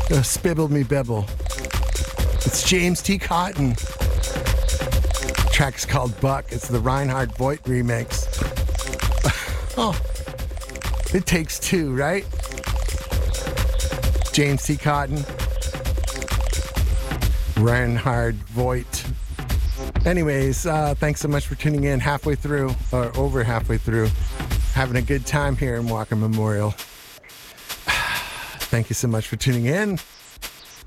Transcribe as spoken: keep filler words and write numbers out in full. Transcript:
Uh, Spibble me bibble. It's James T. Cotton. Track's called Buck. It's the Reinhard Voigt remix. Oh, it takes two, right? James T. Cotton. Reinhard Voigt. Anyways, uh, thanks so much for tuning in halfway through, or over halfway through. Having a good time here in Walker Memorial. Thank you so much for tuning in.